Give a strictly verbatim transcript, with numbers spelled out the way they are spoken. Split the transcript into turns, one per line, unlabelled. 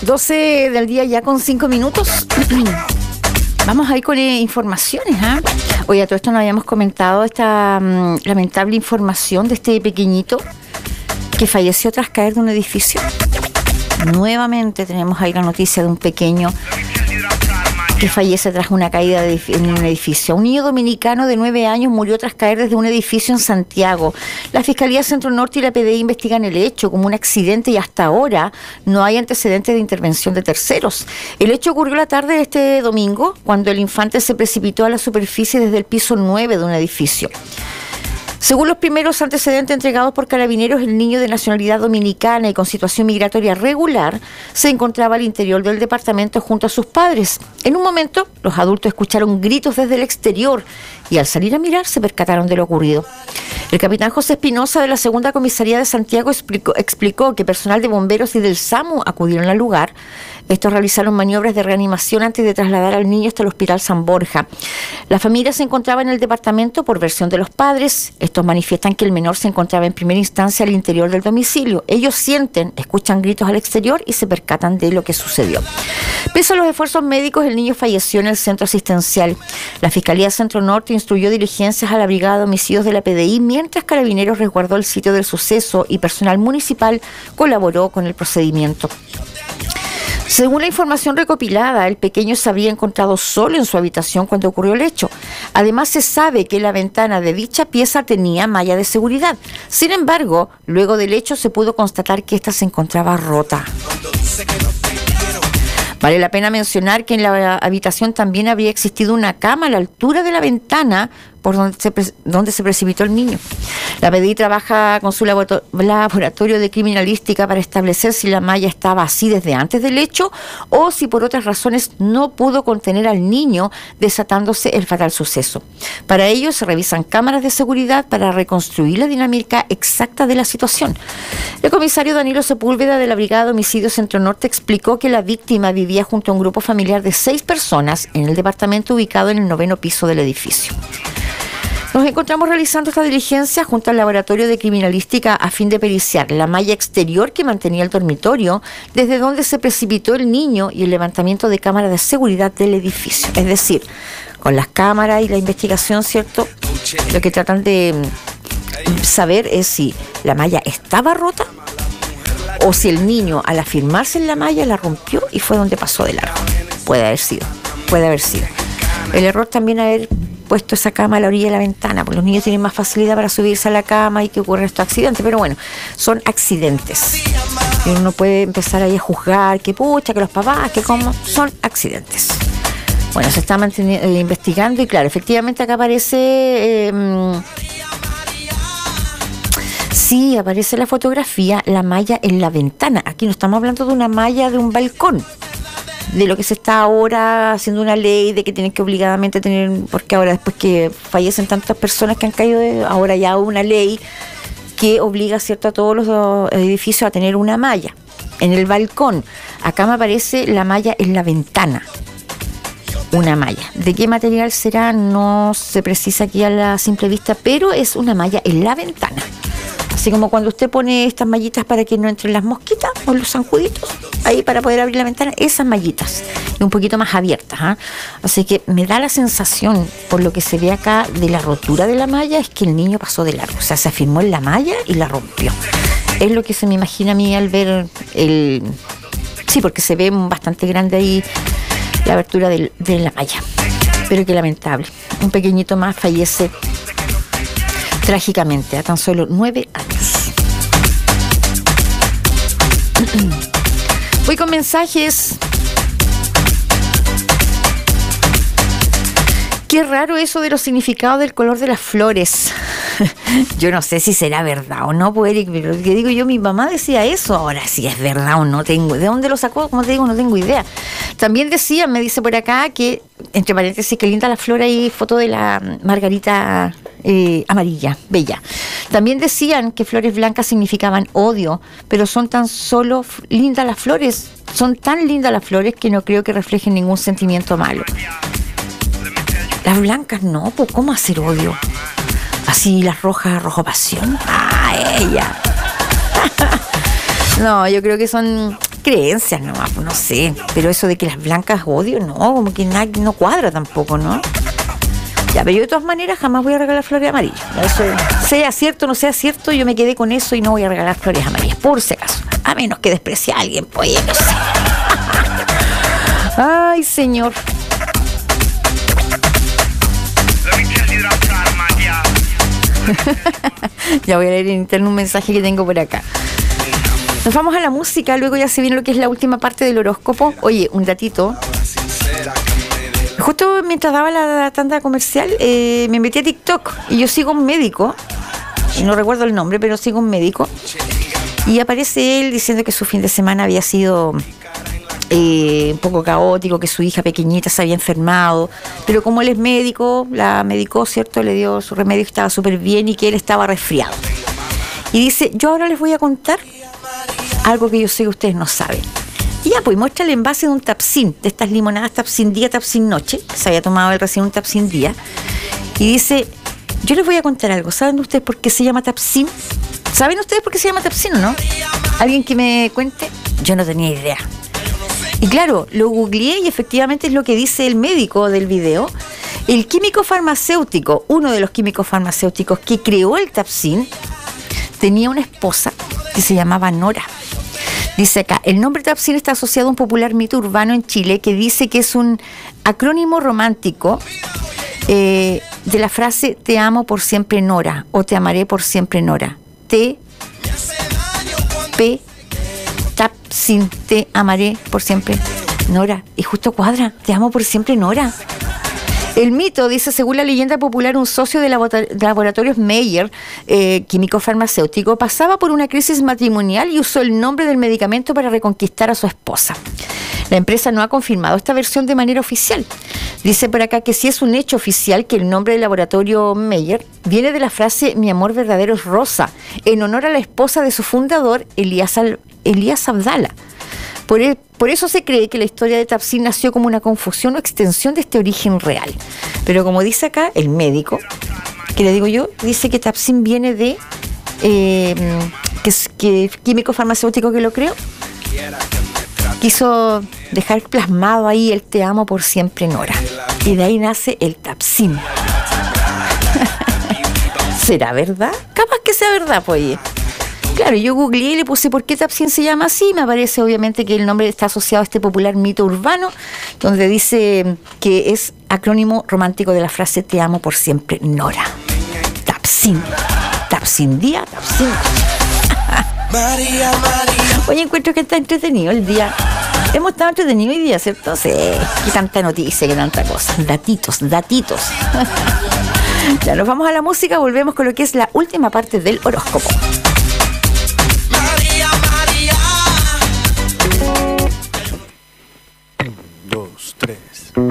doce del día ya con cinco minutos. Vamos a ir con eh, informaciones. ¿eh? Oye, a todo esto nos habíamos comentado esta um, lamentable información de este pequeñito que falleció tras caer de un edificio. Nuevamente tenemos ahí la noticia de un pequeño que fallece tras una caída de, en un edificio. Un niño dominicano de nueve años murió tras caer desde un edificio en Santiago. La Fiscalía Centro Norte y la P D I investigan el hecho como un accidente y hasta ahora no hay antecedentes de intervención de terceros. El hecho ocurrió la tarde de este domingo cuando el infante se precipitó a la superficie desde el piso nueve de un edificio. Según los primeros antecedentes entregados por Carabineros, el niño de nacionalidad dominicana y con situación migratoria regular se encontraba al interior del departamento junto a sus padres. En un momento, los adultos escucharon gritos desde el exterior y al salir a mirar se percataron de lo ocurrido. El capitán José Espinosa de la Segunda Comisaría de Santiago explicó, explicó que personal de bomberos y del SAMU acudieron al lugar. Estos realizaron maniobras de reanimación antes de trasladar al niño hasta el Hospital San Borja. La familia se encontraba en el departamento por versión de los padres. Estos manifiestan que el menor se encontraba en primera instancia al interior del domicilio. Ellos sienten, escuchan gritos al exterior y se percatan de lo que sucedió. Pese a los esfuerzos médicos, el niño falleció en el centro asistencial. La Fiscalía Centro Norte instruyó diligencias a la Brigada de Homicidios de la P D I, mientras Carabineros resguardó el sitio del suceso y personal municipal colaboró con el procedimiento. Según la información recopilada, el pequeño se habría encontrado solo en su habitación cuando ocurrió el hecho. Además, se sabe que la ventana de dicha pieza tenía malla de seguridad. Sin embargo, luego del hecho se pudo constatar que ésta se encontraba rota. Vale la pena mencionar que en la habitación también habría existido una cama a la altura de la ventana por donde se, donde se precipitó el niño. La P D I trabaja con su laboratorio de criminalística para establecer si la malla estaba así desde antes del hecho o si por otras razones no pudo contener al niño, desatándose el fatal suceso. Para ello se revisan cámaras de seguridad para reconstruir la dinámica exacta de la situación. El comisario Danilo Sepúlveda de la Brigada de Homicidios Centro Norte explicó que la víctima vivía junto a un grupo familiar de seis personas en el departamento ubicado en el noveno piso del edificio. Nos encontramos realizando esta diligencia junto al laboratorio de criminalística a fin de periciar la malla exterior que mantenía el dormitorio, desde donde se precipitó el niño y el levantamiento de cámaras de seguridad del edificio. Es decir, con las cámaras y la investigación, ¿cierto? Lo que tratan de saber es si la malla estaba rota o si el niño al afirmarse en la malla la rompió y fue donde pasó de largo. Puede haber sido, puede haber sido. El error también haber puesto esa cama a la orilla de la ventana, porque los niños tienen más facilidad para subirse a la cama y que ocurren estos accidentes, pero bueno, son accidentes. Y uno no puede empezar ahí a juzgar que pucha, que los papás, que cómo, son accidentes. Bueno, se está manteniendo, eh, investigando y claro, efectivamente acá aparece, eh, sí, aparece la fotografía, la malla en la ventana. Aquí no estamos hablando de una malla de un balcón, de lo que se está ahora haciendo una ley de que tienen que obligadamente tener, porque ahora después que fallecen tantas personas que han caído, de, ahora ya una ley que obliga, ¿cierto?, a todos los edificios a tener una malla en el balcón. Acá me aparece la malla en la ventana, una malla. ¿De qué material será? No se precisa aquí a la simple vista, pero es una malla en la ventana. Así como cuando usted pone estas mallitas para que no entren las mosquitas o los zancuditos, ahí para poder abrir la ventana, esas mallitas, y un poquito más abiertas. ¿eh? Así que me da la sensación, por lo que se ve acá, de la rotura de la malla, es que el niño pasó de largo. O sea, se afirmó en la malla y la rompió. Es lo que se me imagina a mí al ver el... Sí, porque se ve bastante grande ahí la abertura de, de la malla. Pero qué lamentable. Un pequeñito más fallece trágicamente a tan solo nueve años. Voy con mensajes. Qué raro eso de los significados del color de las flores. Yo no sé si será verdad o no, pues, Eric, pero que digo yo, mi mamá decía eso. Ahora, si es verdad o no, tengo. ¿De dónde lo sacó? Como te digo, no tengo idea. También decía, me dice por acá, que, entre paréntesis, que linda la flor ahí, foto de la margarita eh, amarilla, bella. También decían que flores blancas significaban odio, pero son tan solo lindas las flores, son tan lindas las flores que no creo que reflejen ningún sentimiento malo. Las blancas no, pues ¿cómo hacer odio? Así las rojas, rojo pasión. ¡Ah, ella! No, yo creo que son creencias nomás, no sé. Pero eso de que las blancas odio, no, como que nada, no cuadra tampoco, ¿no? Ya, pero yo de todas maneras jamás voy a regalar flores amarillas. Eso, sea cierto o no sea cierto, yo me quedé con eso y no voy a regalar flores amarillas, por si acaso. A menos que desprecie a alguien, pues, no sé. Ay, señor. Ya voy a leer en interno un mensaje que tengo por acá. Nos vamos a la música, luego ya se viene lo que es la última parte del horóscopo. Oye, un datito. Justo mientras daba la tanda comercial, eh, me metí a TikTok y yo sigo un médico, no recuerdo el nombre, pero sigo un médico, y aparece él diciendo que su fin de semana había sido eh, un poco caótico, que su hija pequeñita se había enfermado, pero como él es médico, la medicó, ¿cierto? Le dio su remedio, estaba súper bien y que él estaba resfriado. Y dice, yo ahora les voy a contar algo que yo sé que ustedes no saben. Y ya, pues muestra el envase de un Tapsin, de estas limonadas Tapsin día, Tapsin noche, se había tomado él recién un Tapsin día, y dice, yo les voy a contar algo, ¿saben ustedes por qué se llama Tapsin? ¿Saben ustedes por qué se llama Tapsin o no? ¿Alguien que me cuente? Yo no tenía idea. Y claro, lo googleé y efectivamente es lo que dice el médico del video. El químico farmacéutico, uno de los químicos farmacéuticos que creó el Tapsin, tenía una esposa que se llamaba Nora. Dice acá, el nombre Tapsin está asociado a un popular mito urbano en Chile que dice que es un acrónimo romántico eh, de la frase te amo por siempre Nora o te amaré por siempre Nora. T, P, Tapsin, te amaré por siempre Nora. Y justo cuadra, te amo por siempre Nora. El mito dice, según la leyenda popular, un socio de laboratorios Meyer, eh, químico farmacéutico, pasaba por una crisis matrimonial y usó el nombre del medicamento para reconquistar a su esposa. La empresa no ha confirmado esta versión de manera oficial. Dice por acá que sí es un hecho oficial que el nombre del laboratorio Meyer viene de la frase mi amor verdadero es Rosa, en honor a la esposa de su fundador, Elías, Al- Elías Abdala. Por, el, por eso se cree que la historia de Tapsin nació como una confusión o extensión de este origen real. Pero como dice acá el médico, que le digo yo, dice que Tapsin viene de eh, que, que químico farmacéutico que lo creó quiso dejar plasmado ahí el te amo por siempre Nora, y de ahí nace el Tapsin. ¿Será verdad? Capaz que sea verdad, pues. Claro, yo googleé y le puse por qué Tapsin se llama así. Me aparece obviamente que el nombre está asociado a este popular mito urbano, donde dice que es acrónimo romántico de la frase te amo por siempre Nora. Tapsin. Tapsin día, Tapsin. Oye, encuentro que está entretenido el día. Hemos estado entretenidos hoy día, ¿cierto? Sí, qué tanta noticia, qué tanta cosa. Datitos, datitos. Ya nos vamos a la música, volvemos con lo que es la última parte del horóscopo.